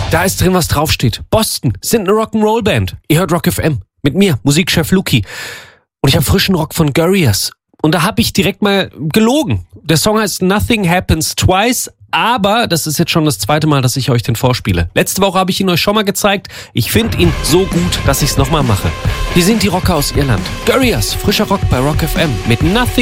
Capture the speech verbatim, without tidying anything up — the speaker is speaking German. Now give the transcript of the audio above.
Da ist drin, was draufsteht. Boston sind eine Rock'n'Roll-Band. Ihr hört Rock F M. Mit mir, Musikchef Luki. Und ich habe frischen Rock von Gorillaz. Und da habe ich direkt mal gelogen. Der Song heißt Nothing Happens Twice, aber das ist jetzt schon das zweite Mal, dass ich euch den vorspiele. Letzte Woche habe ich ihn euch schon mal gezeigt. Ich finde ihn so gut, dass ich es nochmal mache. Hier sind die Rocker aus Irland. Gorillaz, frischer Rock bei Rock F M mit Nothing